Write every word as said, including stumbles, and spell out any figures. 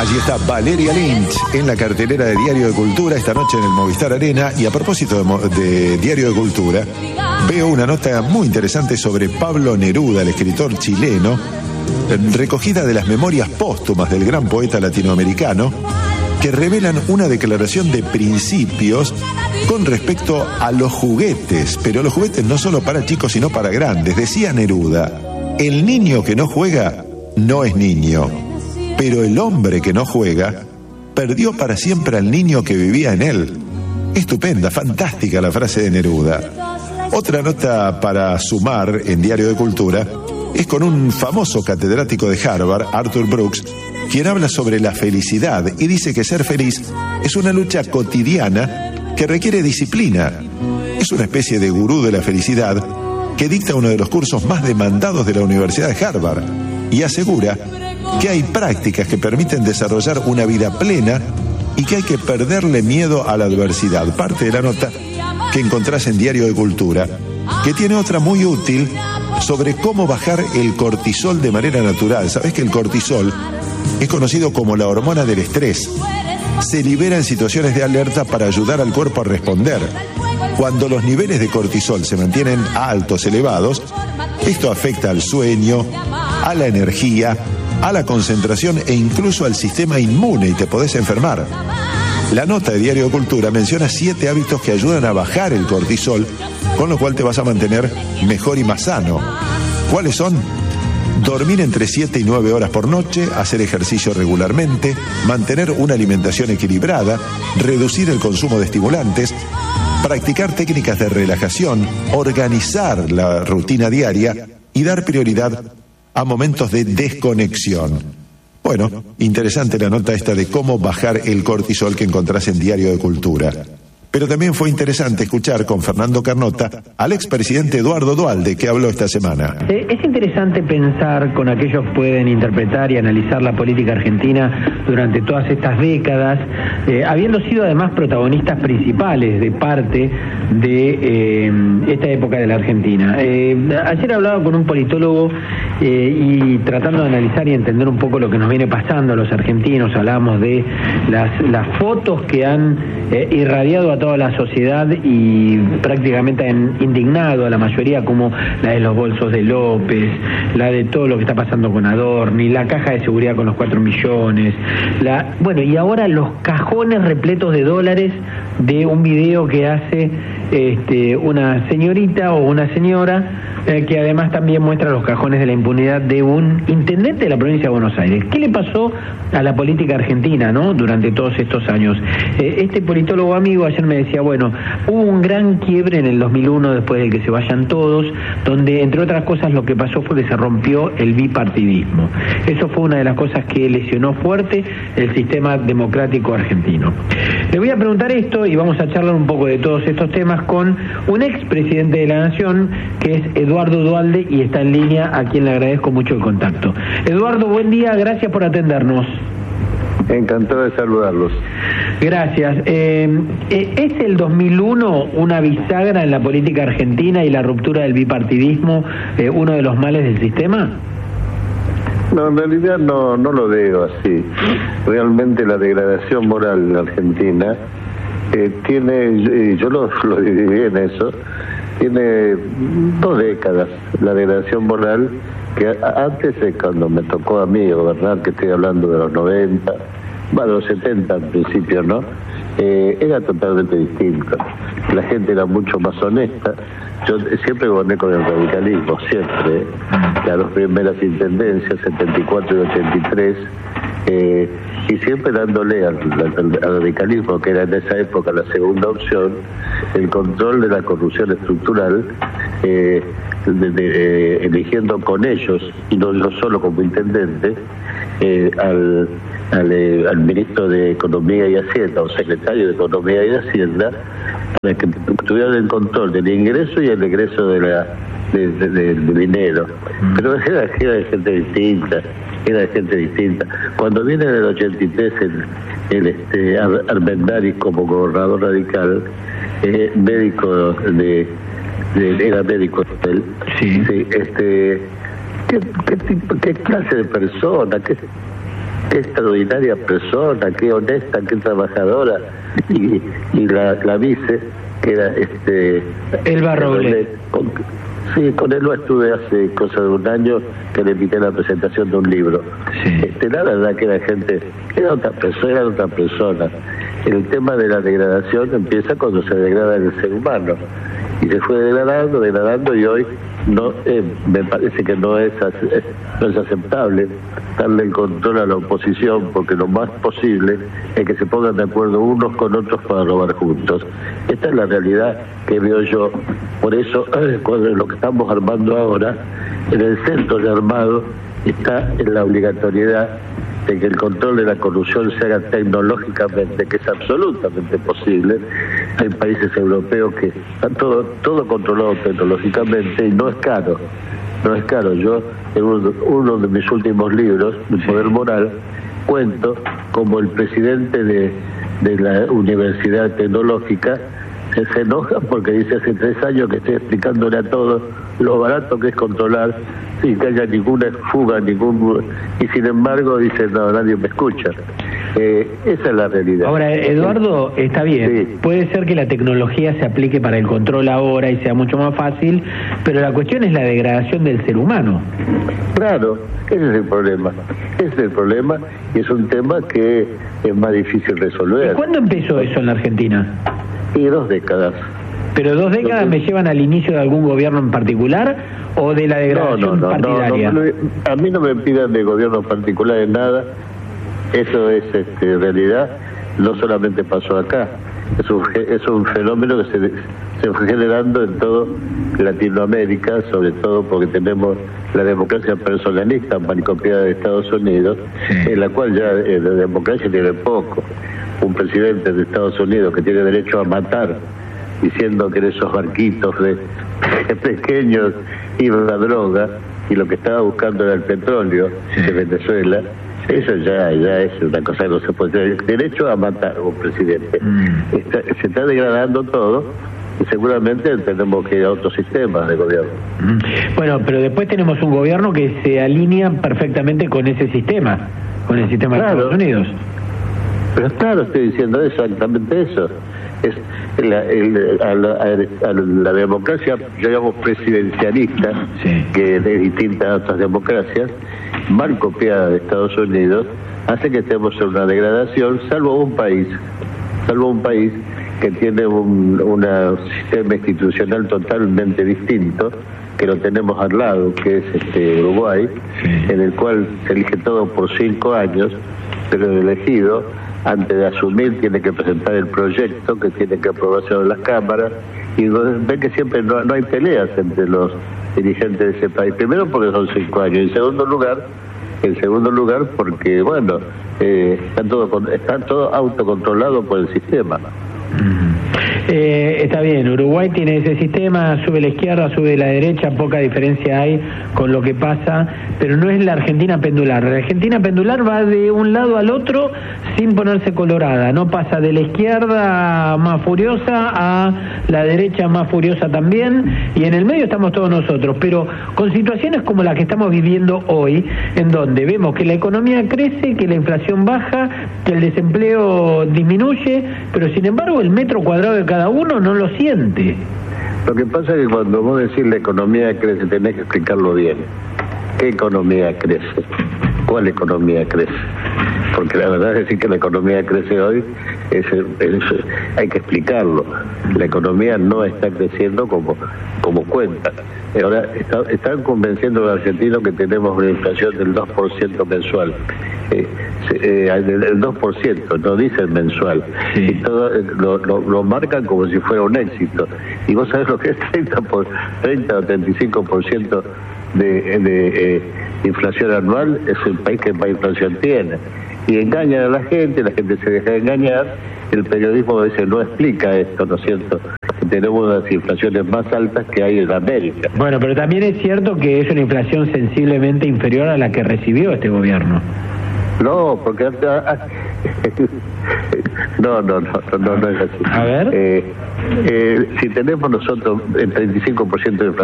Allí está Valeria Lynch en la cartelera de Diario de Cultura esta noche en el Movistar Arena. Y a propósito de, de Diario de Cultura, veo una nota muy interesante sobre Pablo Neruda, el escritor chileno, recogida de las memorias póstumas del gran poeta latinoamericano, que revelan una declaración de principios con respecto a los juguetes, pero los juguetes no solo para chicos sino para grandes. Decía Neruda: el niño que no juega no es niño, pero el hombre que no juega perdió para siempre al niño que vivía en él. Estupenda, fantástica la frase de Neruda. Otra nota para sumar en Diario de Cultura es con un famoso catedrático de Harvard, Arthur Brooks, quien habla sobre la felicidad y dice que ser feliz es una lucha cotidiana que requiere disciplina. Es una especie de gurú de la felicidad que dicta uno de los cursos más demandados de la Universidad de Harvard y asegura que hay prácticas que permiten desarrollar una vida plena y que hay que perderle miedo a la adversidad. Parte de la nota que encontrás en Diario de Cultura, que tiene otra muy útil sobre cómo bajar el cortisol de manera natural. Sabés que el cortisol es conocido como la hormona del estrés. Se libera en situaciones de alerta para ayudar al cuerpo a responder. Cuando los niveles de cortisol se mantienen altos, elevados, esto afecta al sueño, a la energía, a la concentración e incluso al sistema inmune y te podés enfermar. La nota de Diario de Cultura menciona siete hábitos que ayudan a bajar el cortisol, con lo cual te vas a mantener mejor y más sano. ¿Cuáles son? Dormir entre siete y nueve horas por noche, hacer ejercicio regularmente, mantener una alimentación equilibrada, reducir el consumo de estimulantes, practicar técnicas de relajación, organizar la rutina diaria y dar prioridad a momentos de desconexión. Bueno, interesante la nota esta de cómo bajar el cortisol que encontrás en Diario de Cultura. Pero también fue interesante escuchar con Fernando Carnota al expresidente Eduardo Duhalde, que habló esta semana. Eh, es interesante pensar con aquellos que pueden interpretar y analizar la política argentina durante todas estas décadas, eh, habiendo sido además protagonistas principales de parte de eh, esta época de la Argentina. Eh, ayer hablaba con un politólogo eh, y tratando de analizar y entender un poco lo que nos viene pasando a los argentinos, hablábamos de las, las fotos que han eh, irradiado a toda la sociedad y prácticamente han indignado a la mayoría, como la de los bolsos de López, la de todo lo que está pasando con Adorni, la caja de seguridad con los cuatro millones, la, bueno, y ahora los cajones repletos de dólares de un video que hace este, una señorita o una señora eh, que además también muestra los cajones de la impunidad de un intendente de la provincia de Buenos Aires. ¿Qué le pasó a la política argentina, no, durante todos estos años? Eh, este politólogo amigo ayer me decía, bueno, hubo un gran quiebre en el dos mil uno después de que se vayan todos, donde entre otras cosas lo que pasó fue que se rompió el bipartidismo. Eso fue una de las cosas que lesionó fuerte el sistema democrático argentino. Le voy a preguntar esto y vamos a charlar un poco de todos estos temas con un expresidente de la Nación, que es Eduardo Duhalde, y está en línea, a quien le agradezco mucho el contacto. Eduardo, buen día, gracias por atendernos. Encantado de saludarlos. Gracias. Eh, ¿Es el dos mil uno una bisagra en la política argentina y la ruptura del bipartidismo eh, uno de los males del sistema? No, en realidad no, no lo veo así. Realmente la degradación moral en Argentina eh, tiene, y yo lo, lo dividí en eso, tiene dos décadas. La degradación moral, que antes, eh, cuando me tocó a mí gobernar, que estoy hablando de los noventa, bueno, los setenta al principio, ¿no? Eh, era totalmente distinto. La gente era mucho más honesta. Yo siempre goberné con el radicalismo, siempre. Las dos primeras intendencias, setenta y cuatro y ochenta y tres, eh, y siempre dándole al, al, al radicalismo, que era en esa época la segunda opción, el control de la corrupción estructural, eh, de, de, eh, eligiendo con ellos, y no, no solo como intendente, eh, al, al, eh, al ministro de Economía y Hacienda, o secretario de Economía y Hacienda, para que tuvieran el control del ingreso y el egreso de la de, de, de, de dinero. Pero era, era de gente distinta, era de gente distinta. Cuando viene en el ochenta y tres el, el este, Armendáriz como gobernador radical, eh, médico de, de era médico él, sí. Sí, este ¿qué, qué, tipo, qué clase de persona, qué qué extraordinaria persona, qué honesta, qué trabajadora, y, y la, la vice, que era este Elba Robles. Con, sí, con él lo estuve hace cosa de un año, que le invité a la presentación de un libro. Sí. Este, la verdad que la gente era otra persona, era otra persona. El tema de la degradación empieza cuando se degrada el ser humano, y se fue degradando, degradando, y hoy no eh, me parece que no es, no es aceptable darle el control a la oposición, porque lo más posible es que se pongan de acuerdo unos con otros para robar juntos. Esta es la realidad que veo yo. Por eso, cuando lo que estamos armando ahora, en el centro de armado está en la obligatoriedad de que el control de la corrupción se haga tecnológicamente, que es absolutamente posible. Hay países europeos que están todo, todo controlado tecnológicamente, y no es caro, no es caro. Yo, en uno, uno de mis últimos libros, El Poder Moral, cuento como el presidente de, de la Universidad Tecnológica se, se enoja porque dice: hace tres años que estoy explicándole a todos lo barato que es controlar sin que haya ninguna fuga, ningún y sin embargo dice: no, nadie me escucha. Eh, esa es la realidad. Ahora, Eduardo, está bien, sí. Puede ser que la tecnología se aplique para el control ahora y sea mucho más fácil, pero la cuestión es la degradación del ser humano. Claro, ese es el problema, ese es el problema, y es un tema que es más difícil resolver. ¿Y cuándo empezó eso en la Argentina? Y dos décadas. ¿Pero dos décadas me llevan al inicio de algún gobierno en particular o de la degradación no, no, no, partidaria? No, no, no, a mí no me pidan de gobiernos particulares nada. Eso es este, realidad. No solamente pasó acá. Es un, es un fenómeno que se, se fue generando en toda Latinoamérica, sobre todo porque tenemos la democracia personalista manicopiada de Estados Unidos, sí. En la cual ya eh, la democracia tiene poco. Un presidente de Estados Unidos que tiene derecho a matar, diciendo que en esos barquitos de, de pequeños iba la droga, y lo que estaba buscando era el petróleo de Venezuela. Eso ya ya es una cosa que no se puede tener. Derecho a matar a un presidente. Mm. Está, se está degradando todo, y seguramente tenemos que ir a otros sistemas de gobierno. Mm. Bueno, pero después tenemos un gobierno que se alinea perfectamente con ese sistema, con el sistema claro. de Estados Unidos. Pero claro, estoy diciendo exactamente eso. Es la, el, a, la, a la democracia, yo llamo presidencialista, sí. que es distinta a otras democracias, mal copiada de Estados Unidos, hace que estemos en una degradación, salvo un país, salvo un país que tiene un una sistema institucional totalmente distinto, que lo tenemos al lado, que es este Uruguay, sí. en el cual se elige todo por cinco años, pero el elegido, antes de asumir, tiene que presentar el proyecto, que tiene que aprobarse en las cámaras, y ven que siempre no, no hay peleas entre los dirigentes de ese país. Primero porque son cinco años, y en segundo lugar, en segundo lugar porque, bueno, eh, está todo está todo autocontrolado por el sistema. Eh, está bien, Uruguay tiene ese sistema, sube la izquierda, sube la derecha, poca diferencia hay con lo que pasa, pero no es la Argentina pendular. La Argentina pendular va de un lado al otro sin ponerse colorada, no pasa de la izquierda más furiosa a la derecha más furiosa también, y en el medio estamos todos nosotros, pero con situaciones como la que estamos viviendo hoy, en donde vemos que la economía crece, que la inflación baja, que el desempleo disminuye, pero sin embargo el metro cuadrado de cada uno no lo siente. Lo que pasa es que cuando vos decís la economía crece, tenés que explicarlo bien. ¿Qué economía crece? ¿Cuál economía crece? Porque la verdad es decir que la economía crece hoy, es, es, hay que explicarlo. La economía no está creciendo como, como cuenta. Ahora está, están convenciendo a los argentinos que tenemos una inflación del dos por ciento mensual. Eh, eh, el dos por ciento, no dicen mensual. Sí. Y todo eh, lo, lo, lo marcan como si fuera un éxito. Y vos sabés lo que es treinta, por, treinta o treinta y cinco por ciento de, de eh, inflación anual, es el país que más inflación tiene. Y engañan a la gente, la gente se deja de engañar, el periodismo a veces no explica esto, ¿no es cierto? Tenemos las inflaciones más altas que hay en América. Bueno, pero también es cierto que es una inflación sensiblemente inferior a la que recibió este gobierno. No, porque no, no, no, no, no es así. A ver. Eh, eh, si tenemos nosotros el treinta y cinco por ciento de inflación,